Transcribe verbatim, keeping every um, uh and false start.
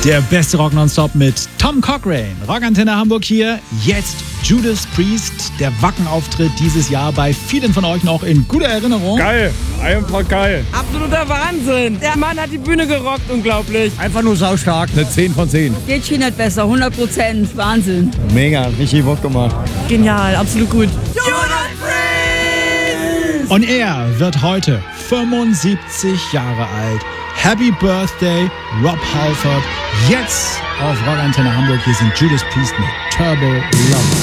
Der beste Rock nonstop mit Tom Cochrane. Rockantenne Hamburg hier. Jetzt Judas Priest. Der Wacken-Auftritt dieses Jahr bei vielen von euch noch in guter Erinnerung. Geil, einfach geil. Absoluter Wahnsinn. Der Mann hat die Bühne gerockt, unglaublich. Einfach nur saustark, eine zehn von zehn. Geht schon nicht besser, hundert Prozent. Wahnsinn. Mega, richtig Bock gemacht. Genial, absolut gut. Judas Priest! Und er wird heute fünfundsiebzig Jahre alt. Happy Birthday, Rob Halford. Jetzt auf Rockantenne Hamburg. Hier sind Judas Priest mit Turbo Love.